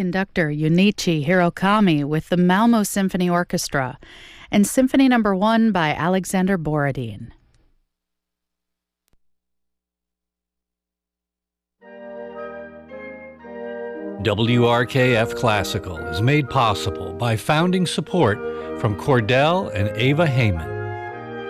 conductor Junichi Hirokami with the Malmo Symphony Orchestra, and Symphony No. 1 by Alexander Borodin. WRKF Classical is made possible by founding support from Cordell and Ava Heyman.